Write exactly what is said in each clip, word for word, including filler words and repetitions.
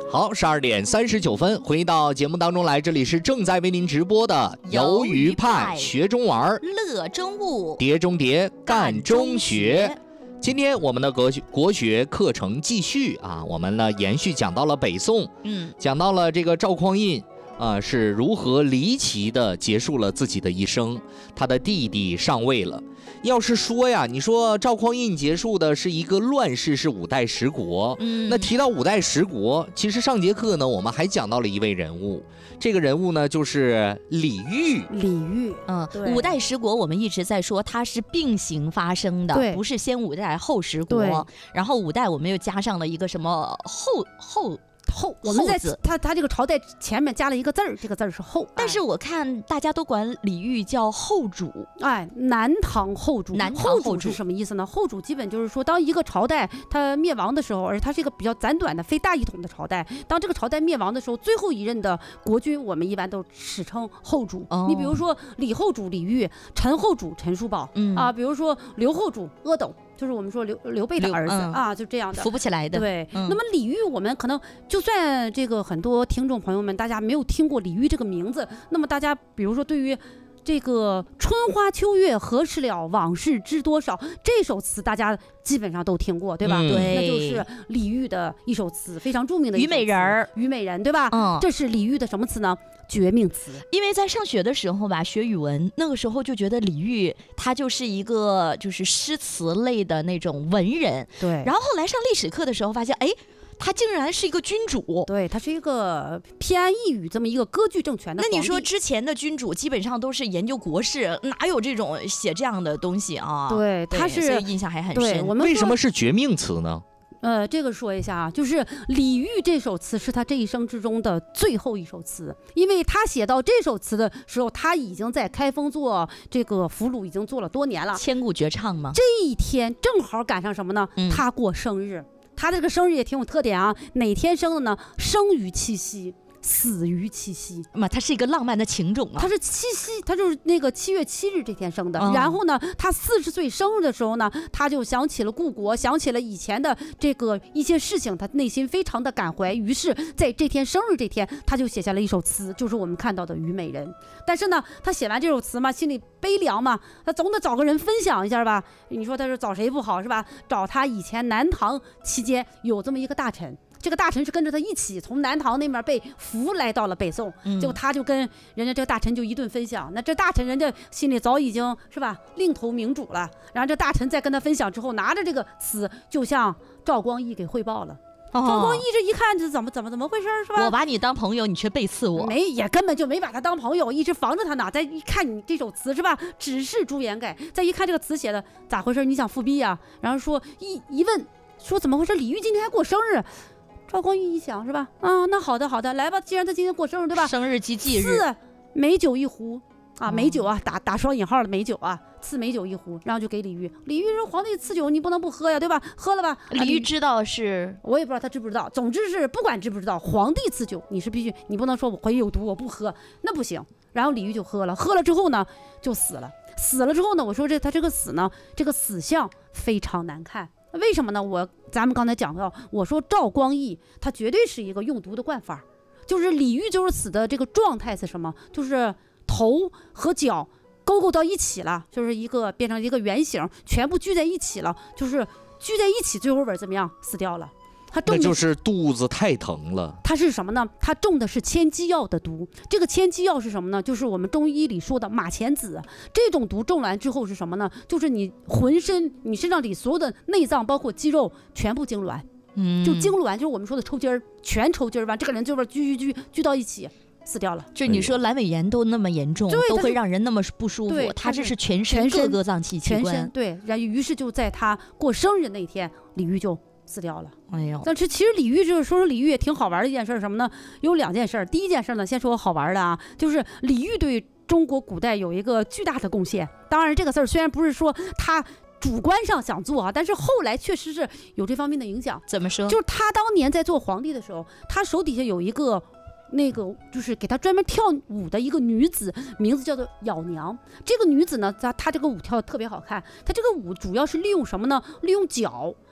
好，十二点三十九分，回到节目当中来，这里是正在为您直播的鱿鱼派学中玩， 乐中物， 碟中谍，干中学。今天我们的国学国学课程继续啊，我们呢延续讲到了北宋，嗯，讲到了这个赵匡胤啊是如何离奇的结束了自己的一生，他的弟弟上位了。要是说呀，你说赵匡胤结束的是一个乱世，是五代十国。嗯，那提到五代十国，其实上节课呢，我们还讲到了一位人物，这个人物呢就是李煜。 李煜， 嗯，五代十国我们一直在说它是并行发生的，不是先五代后十国。然后五代我们又加上了一个什么后后。 后，我们在他他这个朝代前面加了一个字儿，这个字儿是后。 但是我看大家都管李煜叫后主， 哎，南唐后主。 南唐后主是什么意思呢？后主基本就是说，当一个朝代它灭亡的时候，而且它是一个比较暂短的、非大一统的朝代，当这个朝代灭亡的时候，最后一任的国君，我们一般都史称后主。哦、你比如说李后主李煜，陈后主陈叔宝，嗯啊，比如说刘后主阿斗。就是我们说刘刘备的儿子、嗯、啊，就这样的， 扶不起来的。 对，嗯、那么李煜，我们可能就算这个很多听众朋友们，大家没有听过李煜这个名字，那么大家比如说对于这个春花秋月何时了，往事知多少这首词，大家基本上都听过，对吧？ 嗯、对， 那就是李煜的一首词，非常著名的一首词虞美人儿， 虞美人，对吧？嗯，这是李煜的什么词呢？绝命词。 因为在上学的时候吧，学语文那个时候就觉得李煜他就是一个就是诗词类的那种文人， 对。 然后后来上历史课的时候发现，哎，他竟然是一个君主， 对，他是一个偏安一隅这么一个割据政权的皇帝。 那你说之前的君主基本上都是研究国事，哪有这种写这样的东西啊？ 对，他是所以印象还很深。 我们为什么是绝命词呢？ 呃，这个说一下啊，就是李煜这首词是他这一生之中的最后一首词，因为他写到这首词的时候，他已经在开封做这个俘虏，已经做了多年了。 千古绝唱吗？ 这一天正好赶上什么呢？嗯、他过生日，他这个生日也挺有特点啊。哪天生的呢？生于七夕。死于七夕嘛，它是一个浪漫的情种啊。 他是七夕，他就是那个七月七日这天生的。嗯、然后呢，他四十岁生日的时候呢，他就想起了故国，想起了以前的这个一些事情，他内心非常的感怀。于是，在这天生日这天，他就写下了一首词，就是我们看到的《虞美人》。但是呢，他写完这首词嘛，心里悲凉嘛，他总得找个人分享一下吧。你说他是找谁不好是吧？找他以前南唐期间有这么一个大臣。这个大臣是跟着他一起从南唐那边被俘来到了北宋，结果他就跟人家这个大臣就一顿分享。那这大臣人家心里早已经是吧另投明主了，然后这大臣在跟他分享之后，拿着这个词就向赵光义给汇报了。哦、赵光义这一看这怎么怎么怎么回事是吧？ 我把你当朋友，你却背刺我。 没，也根本就没把他当朋友，一直防着他呢。再一看你这首词是吧，只是朱颜改。再一看这个词写的咋回事？你想复辟呀、啊？然后说一一问说怎么回事？李煜今天还过生日。赵光义一想是吧？啊，那好的好的，来吧，既然他今天过生日对吧？ 生日及忌日， 赐美酒一壶啊，美酒啊，打打双引号的美酒啊，赐美酒一壶，然后就给李煜。李煜说皇帝赐酒你不能不喝呀，对吧？喝了吧。 李煜知道是， 我也不知道他知不知道，总之是不管知不知道，皇帝赐酒你是必须，你不能说我怀有毒我不喝，那不行。然后李煜就喝了，喝了之后呢就死了，死了之后呢，我说这他这个死呢，这个死相非常难看。为什么呢？我咱们刚才讲到，我说赵光义他绝对是一个用毒的惯法，就是李煜就是死的这个状态是什么？就是头和脚勾勾到一起了，就是一个变成一个圆形，全部聚在一起了，就是聚在一起，最后边怎么样？死掉了。他中那就是肚子太疼了。 他是什么呢？他中的是千机药的毒。这个千机药是什么呢？就是我们中医里说的马钱子。这种毒中完之后是什么呢？就是你浑身、你身上里所有的内脏，包括肌肉，全部痉挛。嗯，就痉挛，就是我们说的抽筋儿，全抽筋儿完，这个人就是聚聚聚聚到一起。死掉了， 就你说阑尾炎都那么严重，都会让人那么不舒服。他这是全身各个脏器器官， 全身对。然后于是就在他过生日那天，李煜就死掉了。 哎呦， 但是其实李煜就是说说李煜也挺好玩的一件事，什么呢？有两件事。第一件事呢，先说好玩的啊，就是李煜对中国古代有一个巨大的贡献。当然，这个事儿虽然不是说他主观上想做啊，但是后来确实是有这方面的影响。 怎么说？ 就是他当年在做皇帝的时候，他手底下有一个。那个就是给他专门跳舞的一个女子，名字叫做咬娘。这个女子呢，她她这个舞跳得特别好看。她这个舞主要是利用什么呢？利用脚。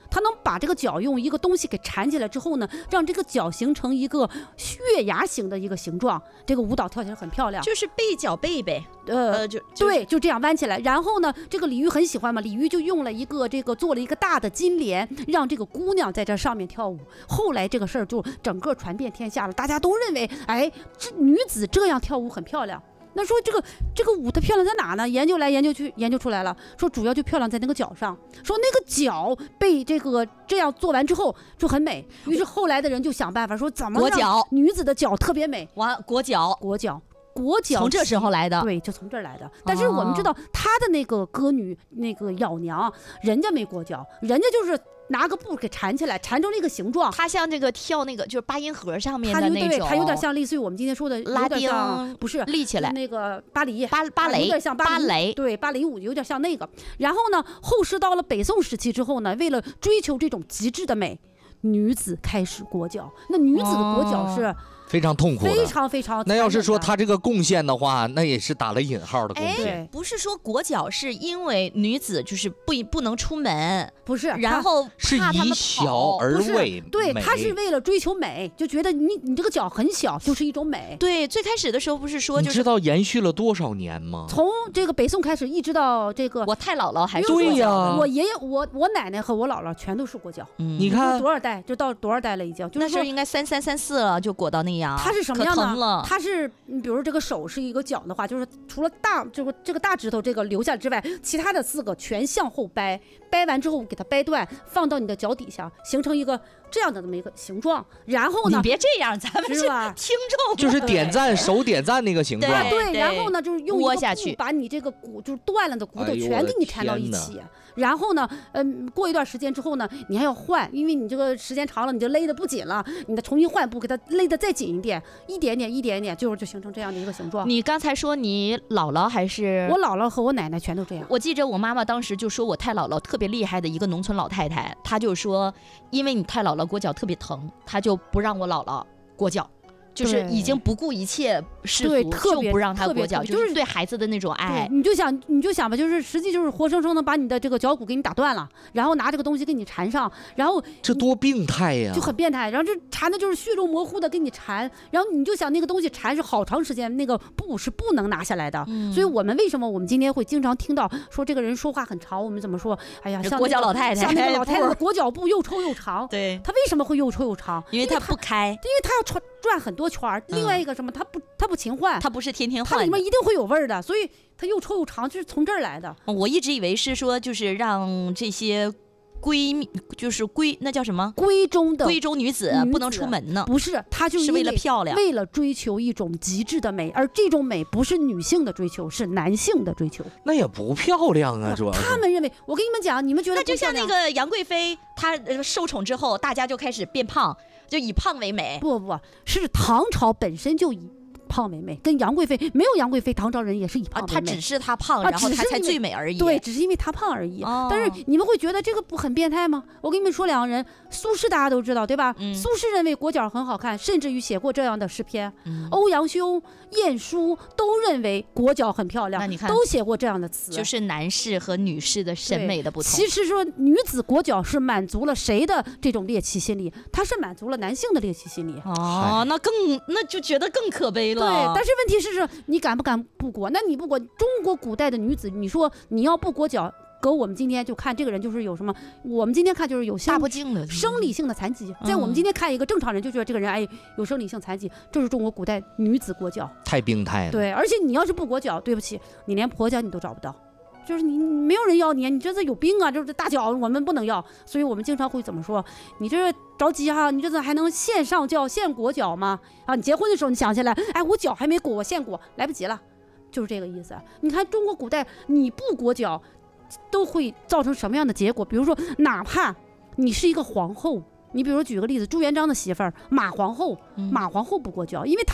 他能把这个脚用一个东西给缠起来之后呢，让这个脚形成一个月牙形的一个形状，这个舞蹈跳起来很漂亮， 就是背脚背呗， 呃，就、就是、对，就这样弯起来。然后呢，这个李煜很喜欢嘛，李煜就用了一个这个做了一个大的金莲，让这个姑娘在这上面跳舞。后来这个事儿就整个传遍天下了，大家都认为，哎，这女子这样跳舞很漂亮。那说这个这个舞它漂亮在哪呢？研究来研究去，研究出来了，说主要就漂亮在那个脚上，说那个脚被这个这样做完之后就很美。于是后来的人就想办法说怎么让女子的脚特别美。 哇，裹脚， 裹脚。裹脚从这时候来的， 对，就从这儿来的。但是我们知道，他的那个歌女，那个咬娘，人家没裹脚，人家就是拿个布给缠起来，缠成那个形状。 他像那个跳那个就是八音盒上面的那种， 对，他有点像类似于我们今天说的拉丁， 不是立起来那个芭蕾， 芭芭蕾， 有点像芭蕾， 对，芭蕾舞有点像那个。然后呢，后世到了北宋时期之后呢，为了追求这种极致的美，女子开始裹脚。那女子的裹脚是。哦非常痛苦的， 非常非常。 那要是说他这个贡献的话，那也是打了引号的贡献。 不是说裹脚是因为女子就是不不能出门， 不是， 然后是以小而为， 对，他是为了追求美，就觉得你你这个脚很小就是一种美。 对，最开始的时候不是说， 你知道延续了多少年吗？ 从这个北宋开始，一直到这个我太姥姥还是对呀， 我爷爷、我我奶奶和我姥姥全都是裹脚。 嗯，你看多少代，就到多少代了已经。 那时候应该三三三四了，就裹到那样。 他是什么样？ 了它是，比如这个手是一个脚的话，就是除了大这个这个大指头这个留下之外，其他的四个全向后掰，掰完之后给它掰断，放到你的脚底下，形成一个这样的这么一个形状。然后呢， 你别这样，咱们是听众， 就是点赞手点赞那个形状。 对，然后呢，就是用窝下去， 把你这个骨就是断了的骨头全给你缠到一起。然后呢，嗯，过一段时间之后呢，你还要换，因为你这个时间长了，你就勒得不紧了，你再重新换布，给它勒得再紧一点，一点点，一点点，最后就形成这样的一个形状。 你刚才说你姥姥还是我姥姥和我奶奶全都这样。 我记着我妈妈当时就说我太姥姥特别厉害的一个农村老太太，她就说，因为你太姥姥裹脚特别疼，她就不让我姥姥裹脚。就是已经不顾一切世俗，就不让他裹脚，就是对孩子的那种爱。 你就想，你就想吧，就是实际就是活生生的把你的这个脚骨给你打断了，然后拿这个东西给你缠上，然后这多病态呀， 就很变态。然后这缠的就是血肉模糊的给你缠，然后你就想那个东西缠是好长时间，那个布是不能拿下来的。嗯、所以我们为什么我们今天会经常听到说这个人说话很长，我们怎么说？哎呀，像裹脚老太太， 像那个老太太的裹脚布又抽又长。 对， 他为什么会又抽又长？ 因为他不开， 因为他要穿。转很多圈儿，另外一个什么，它不它不勤换， 它不是天天换， 它里面一定会有味儿的，所以它又臭又长，就是从这儿来的。 我一直以为是说，就是让这些闺蜜，就是闺那叫什么闺中的闺中女子不能出门呢？ 不是，她就是为了漂亮， 为了追求一种极致的美，而这种美不是女性的追求，是男性的追求。 那也不漂亮啊，主要他们认为，我跟你们讲，你们觉得那就像那个杨贵妃，她受宠之后，大家就开始变胖。就以胖为美， 不不不是唐朝本身就以胖为美，跟杨贵妃没有杨贵妃，唐朝人也是以胖为美。 啊，她只是她胖，然后她才最美而已。 对，只是因为她胖而已。哦、但是你们会觉得这个不很变态吗？我跟你们说两个人，苏轼大家都知道对吧？嗯、苏轼认为裹脚很好看，甚至于写过这样的诗篇。嗯、欧阳修、晏殊都认为裹脚很漂亮， 那你看都写过这样的词。 就是男士和女士的审美的不同。 其实说女子裹脚是满足了谁的这种猎奇心理？她是满足了男性的猎奇心理。 哦，那更那就觉得更可悲了。 对，但是问题是是你敢不敢不裹？那你不裹，中国古代的女子，你说你要不裹脚，搁我们今天就看这个人就是有什么？我们今天看就是有大不敬的生理性的残疾，在我们今天看一个正常人就觉得这个人哎有生理性残疾，这是中国古代女子裹脚， 太病态了。 对，而且你要是不裹脚，对不起，你连婆家你都找不到。就是你没有人要你，你这是有病啊！就是大脚我们不能要，所以我们经常会怎么说？你这着急哈、啊，你这次还能现上轿现裹脚吗？啊，你结婚的时候你想起来，哎，我脚还没裹，我现裹，来不及了，就是这个意思。你看中国古代你不裹脚，都会造成什么样的结果？比如说，哪怕你是一个皇后，你比如说举个例子，朱元璋的媳妇儿马皇后，马皇后不裹脚，因为她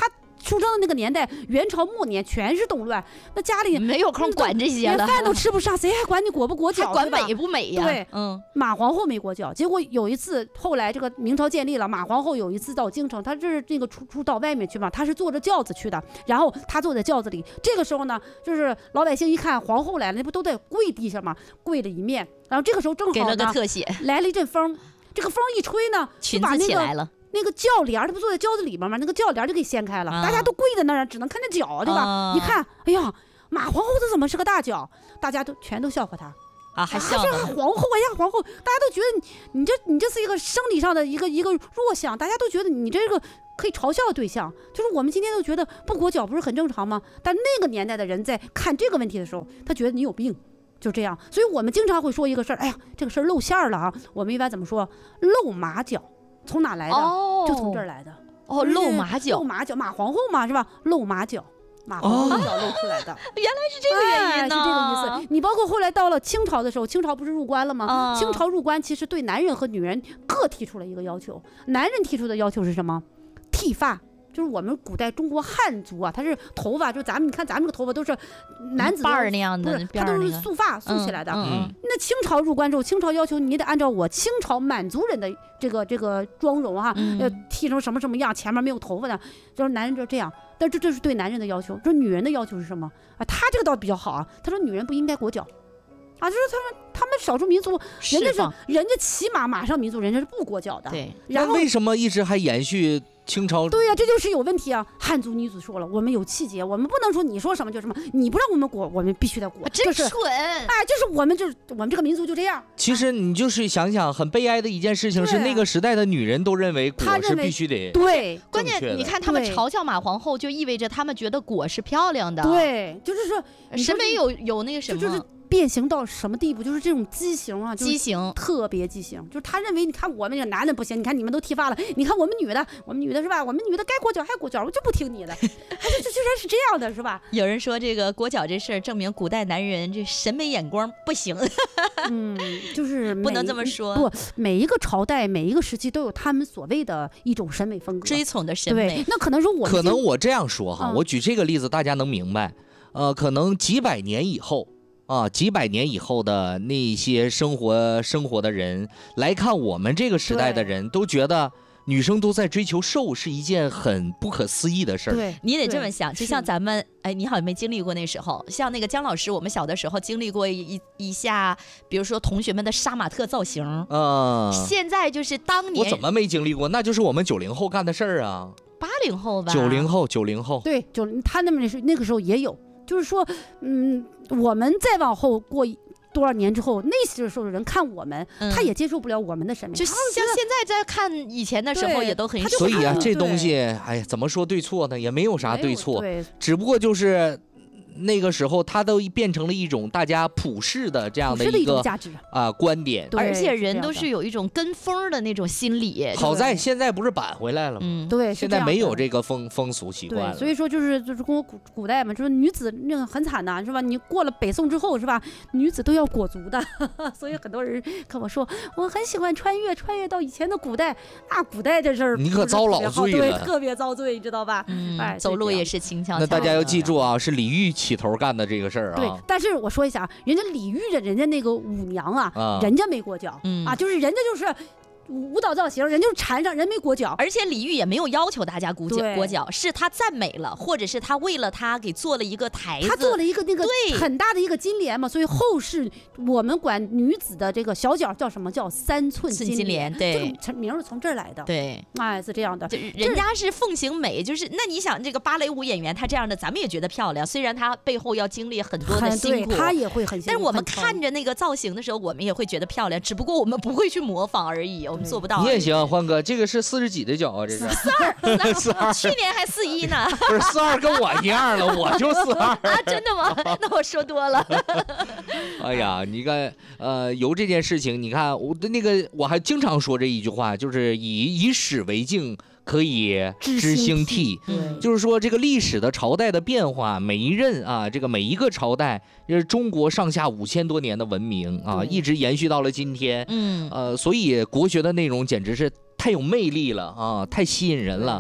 出生的那个年代，元朝末年全是动乱，那家里没有空管这些了， 连饭都吃不上，谁还管你裹不裹脚？ 管美不美呀？ 对， 嗯， 马皇后没裹脚，结果有一次，后来这个明朝建立了，马皇后有一次到京城，她这是那个出出到外面去嘛，她是坐着轿子去的，然后她坐在轿子里，这个时候呢，就是老百姓一看皇后来了，那不都得跪地上嘛，跪了一面，然后这个时候正好给了个特写， 来了一阵风，这个风一吹呢， 裙子起来了。 那个轿帘，他不坐在轿子里边吗？那个轿帘就给掀开了，啊、大家都跪在那儿，只能看见脚，对吧？啊、一看，哎呀，马皇后这怎么是个大脚？大家都全都笑话她啊，还笑呢。皇后，哎呀，皇后，大家都觉得你你这你这是一个生理上的一个一个弱项，大家都觉得你这个可以嘲笑的对象。就是我们今天都觉得不裹脚不是很正常吗？但那个年代的人在看这个问题的时候，他觉得你有病。就这样，所以我们经常会说一个事儿，哎呀，这个事儿露馅了啊！我们一般怎么说？露马脚。从哪来的？哦、就从这儿来的。 哦，露马脚， 露马脚，马皇后嘛，是吧？露马脚，马皇后脚露出来的。哦、 原来是这个原因呢、 哎，是这个意思。你包括后来到了清朝的时候，清朝不是入关了吗？哦、清朝入关其实对男人和女人各提出了一个要求。男人提出的要求是什么？剃发。就是我们古代中国汉族啊，他是头发，就咱们你看咱们这个头发都是男子辫儿那样的， 他都是束发束起来的。 嗯嗯、 那清朝入关之后，清朝要求你得按照我清朝满族人的这个这个妆容哈、啊，要、嗯、剃成什么什么样，前面没有头发的，就是男人就这样。但这这是对男人的要求，说女人的要求是什么啊？他这个倒比较好啊，他说女人不应该裹脚。啊，就是他们，他们少数民族，人家是人家骑马，马上民族，人家是不裹脚的。 对， 然后为什么一直还延续清朝？ 对呀、啊，这就是有问题啊！汉族女子说了，我们有气节，我们不能说你说什么就什么，你不让我们裹，我们必须得裹。 真蠢！ 哎，就是我们就是我们这个民族就这样。 其实你就是想想，很悲哀的一件事情是，那个时代的女人都认为裹是必须得对。 关键你看他们嘲笑马皇后，就意味着他们觉得裹是漂亮的。 对，就是说审美有有那个什么。 就是变形到什么地步？就是这种畸形啊， 畸形特别畸形。就是他认为，你看我们这男的不行，你看你们都剃发了，你看我们女的，我们女的是吧？我们女的该裹脚还裹脚，我就不听你的。这这居然是这样的，是吧？ 有人说这个裹脚这事儿证明古代男人这审美眼光不行。 嗯，就是不能这么说。 不，每一个朝代、每一个时期都有他们所谓的一种审美风格， 追从的审美。 对，那可能说我可能我这样说哈，嗯、我举这个例子，大家能明白。呃，可能几百年以后。啊，几百年以后的那些生活生活的人来看我们这个时代的人，都觉得女生都在追求瘦是一件很不可思议的事儿。 对， 你得这么想，就像咱们，哎，你好像没经历过那时候，像那个姜老师，我们小的时候经历过一一下，比如说同学们的杀马特造型， 嗯， 现在就是当年我怎么没经历过？那就是我们九零后干的事儿啊。 八零后吧， 九零后，九零后， 对，九他那么那个时候也有。就是说，嗯，我们再往后过多少年之后，那时候的人看我们，嗯、他也接受不了我们的审美。 就像现在在看以前的时候，也都很。 所以啊，这东西，哎呀，怎么说对错呢？也没有啥对错， 对， 只不过就是。那个时候，它都变成了一种大家普世的这样的一个价值啊观点， 而且人都是有一种跟风的那种心理。 好在现在不是扳回来了吗？ 嗯，对， 现在没有这个风风俗习惯了。 所以说就是就是跟我古古代嘛，就是女子那个很惨的，是吧？你过了北宋之后，是吧？女子都要裹足的，所以很多人跟我说，我很喜欢穿越，穿越到以前的古代。那古代这事儿， 你可遭老罪了， 对，特别遭罪，你知道吧？ 嗯，哎，走路也是轻巧巧。 那大家要记住啊，是李煜起头干的这个事儿啊。 对，但是我说一下，人家李煜的人家那个舞娘啊，啊人家没裹脚、嗯、啊，就是人家就是。舞蹈造型，人就是缠上，人没裹脚， 而且李煜也没有要求大家裹脚，裹脚是他赞美了，或者是他为了他给做了一个台子， 他做了一个那个很大的一个金莲嘛，所以后世我们管女子的这个小脚叫什么叫三寸金莲， 对， 这个名是从这儿来的， 对， 哎，是这样的， 人家是奉行美，就是那你想这个芭蕾舞演员他这样的，咱们也觉得漂亮，虽然他背后要经历很多的辛苦， 他也会很辛苦， 但是我们看着那个造型的时候，我们也会觉得漂亮，只不过我们不会去模仿而已，我们做不到。 你也行。欢哥，这个是四十几的脚啊，这是四二，四二，去年还四一呢。 不是四二跟我一样了，我就四二啊，真的吗？那我说多了。 哎呀，你看，呃，由这件事情，你看我的那个，我还经常说这一句话，就是以以史为镜。可以知兴替，就是说这个历史的朝代的变化，每一任啊，这个每一个朝代，就是中国上下五千多年的文明啊，一直延续到了今天。嗯，呃，所以国学的内容简直是太有魅力了啊，太吸引人了。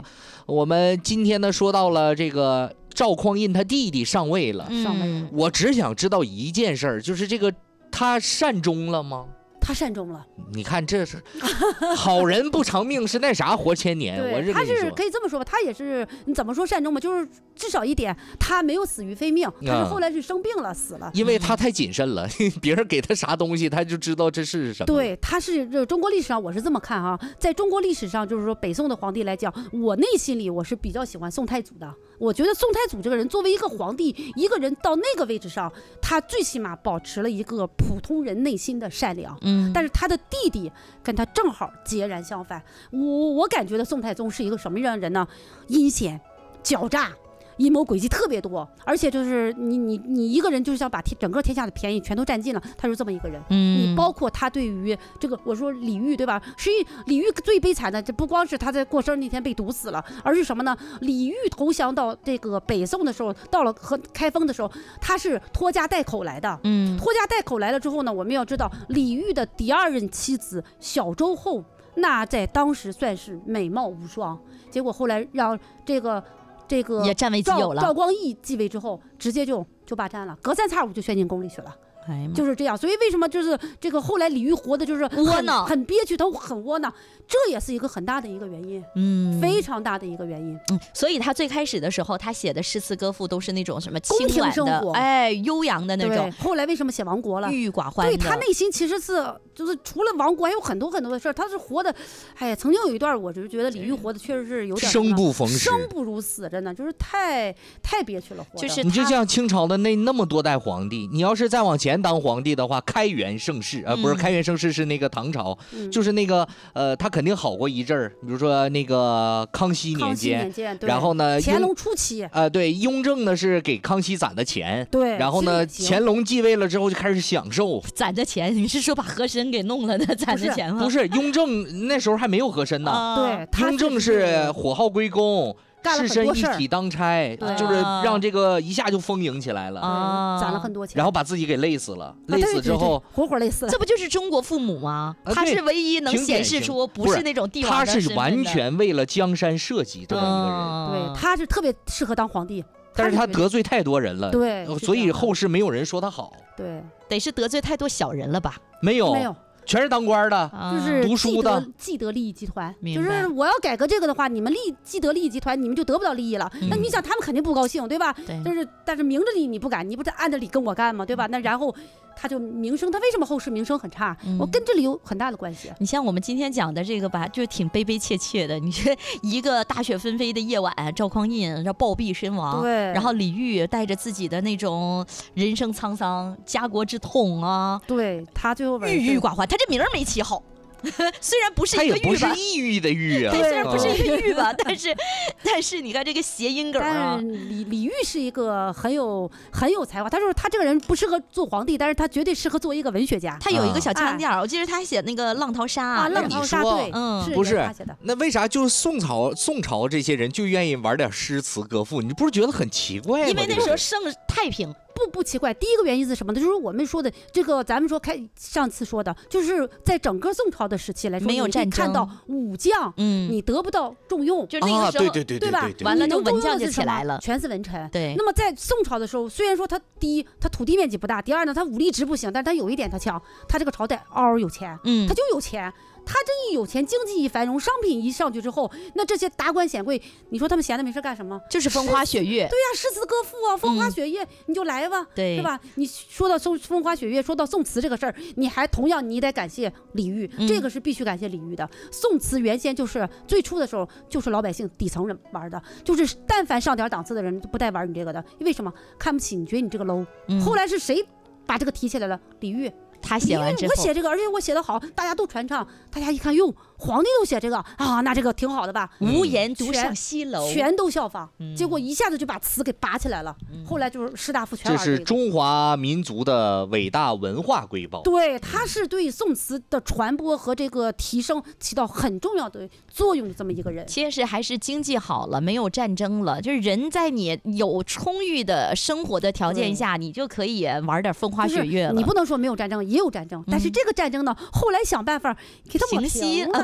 我们今天呢说到了这个赵匡胤他弟弟上位了， 上位了。 我只想知道一件事儿，就是这个他善终了吗？ 他善终了， 你看这是好人不长命是那啥活千年。我对，他是可以这么说吧，他也是你怎么说善终嘛，就是至少一点，他没有死于非命，他是后来是生病了、嗯、死了， 因为他太谨慎了，别人给他啥东西他就知道这是什么。 对，他是中国历史上我是这么看啊，在中国历史上就是说北宋的皇帝来讲，我内心里我是比较喜欢宋太祖的。我觉得宋太祖这个人作为一个皇帝，一个人到那个位置上，他最起码保持了一个普通人内心的善良。嗯，但是他的弟弟跟他正好截然相反。我我感觉的宋太宗是一个什么样的人呢？阴险、狡诈。阴谋诡计特别多，而且就是你你你一个人就是想把整个天下的便宜全都占尽了，他是这么一个人。嗯，你包括他对于这个，我说李煜对吧？实际李煜最悲惨的，这不光是他在过生日那天被毒死了，而是什么呢？李煜投降到这个北宋的时候，到了和开封的时候，他是拖家带口来的。嗯，拖家带口来了之后呢，我们要知道李煜的第二任妻子小周后，那在当时算是美貌无双，结果后来让这个。这个也占为己有了。 赵光义继位之后，直接就就霸占了，隔三差五就宣进宫里去了。哎，就是这样。所以为什么就是这个后来李煜活的就是窝囊， 很憋屈，他很窝囊，这也是一个很大的一个原因，嗯，非常大的一个原因。 嗯，所以他最开始的时候，他写的诗词歌赋都是那种什么清婉的，哎，悠扬的那种。 后来为什么写亡国了？ 郁郁寡欢。 对，他内心其实是就是除了亡国，还有很多很多的事儿。他是活的，哎呀，曾经有一段，我就觉得李煜活的确实是有点生不逢时， 生不如死，真的就是太太憋屈了。活就是你就像清朝的那那么多代皇帝，你要是再往前当皇帝的话。开元盛世啊、呃，不是开元盛世是那个唐朝，嗯、就是那个呃，他肯定好过一阵儿。比如说那个康熙年间，然后呢， 乾隆初期， 呃，对，雍正呢是给康熙攒的钱， 对， 然后呢，乾隆继位了之后就开始享受攒着钱。你是说把和珅给弄了的攒着钱吗？ 不是，雍正那时候还没有和珅呢， 啊、对， 雍正是火耗归公。士绅一体当差，就是让这个一下就丰盈起来了， 啊、攒了很多钱， 然后把自己给累死了，累死之后活活累死了。 这不就是中国父母吗？啊、他是唯一能显示出不是那种帝王的身份的， 他是完全为了江山社稷这么一个人， 啊、对，他是特别适合当皇帝。 但是他得罪太多人了， 对， 所以后世没有人说他好。 对， 得是得罪太多小人了吧？ 没有， 没有。 全是当官的， 就是读书的既得利益集团。就是我要改革这个的话，你们利既得利益集团，你们就得不到利益了。嗯、那你想，他们肯定不高兴，对吧？ 对。 就是，但是明着理你不敢，你不是暗着理跟我干吗？对吧？那然后他就名声，他为什么后世名声很差？嗯、我跟这里有很大的关系。 你像我们今天讲的这个吧，就挺悲悲切切的。你说一个大雪纷飞的夜晚，赵匡胤要暴毙身亡， 对。 然后李煜带着自己的那种人生沧桑、家国之痛啊， 对他最后郁郁寡欢。他这名儿没起好。虽然不是一个郁吧， 他也不是抑郁的郁啊， 对，虽然不是一个郁吧，但是但是你看这个谐音梗啊。 李李煜是一个很有很有才华，他说他这个人不适合做皇帝，但是他绝对适合做一个文学家。 他有一个小腔调，我记得他写那个《浪淘沙》 啊，《浪淘沙》对， 嗯， 不是那为啥就是宋朝宋朝这些人就愿意玩点诗词歌赋？你不是觉得很奇怪吗？ 因为那时候盛太平。 不不奇怪，第一个原因是什么呢？就是我们说的这个，咱们说开上次说的，就是在整个宋朝的时期来说， 没有战争， 看到武将，嗯，你得不到重用， 就那个时候， 啊、对对对对吧？ 完了，就文将就起来了， 全是文臣。 对。 那么在宋朝的时候，虽然说他第一，他土地面积不大；第二呢，他武力值不行，但是他有一点他强，他这个朝代嗷嗷有钱，嗯，他就有钱。他这一有钱，经济一繁荣，商品一上去之后，那这些达官显贵，你说他们闲的没事干什么？ 就是风花雪月。 对呀、啊，诗词歌赋啊，风花雪月，嗯、你就来吧， 对， 是吧？你说到风风花雪月，说到宋词这个事儿，你还同样你得感谢李煜，嗯、这个是必须感谢李煜的。宋词原先就是最初的时候，就是老百姓底层人玩的，就是但凡上点档次的人不带玩你这个的，为什么？看不起你，觉得你这个 low。嗯、后来是谁把这个提起来了？李煜。 他写完之后， 我写这个，而且我写得好，大家都传唱。大家一看，哟，皇帝都写这个啊，那这个挺好的吧？ 无言独上西楼， 全都效仿。嗯、结果一下子就把词给拔起来了。嗯、后来就是士大夫全玩这个。这是中华民族的伟大文化瑰宝。 对，它是对宋词的传播和这个提升起到很重要的作用的这么一个人。 其实还是经济好了，没有战争了，就是人在你有充裕的生活的条件下，你就可以玩点风花雪月了。 你不能说没有战争。也有战争，但是这个战争呢，嗯、后来想办法给它平息，呃，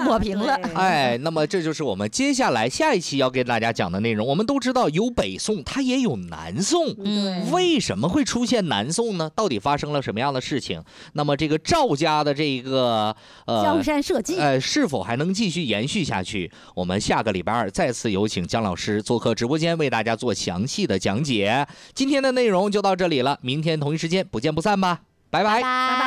抹平了。 哎，那么这就是我们接下来下一期要给大家讲的内容。我们都知道有北宋，它也有南宋， 嗯， 为什么会出现南宋呢？到底发生了什么样的事情？那么这个赵家的这个呃江山社稷， 呃，是否还能继续延续下去？我们下个礼拜二再次有请姜老师做客直播间，为大家做详细的讲解。今天的内容就到这里了，明天同一时间不见不散吧，拜拜。 拜拜。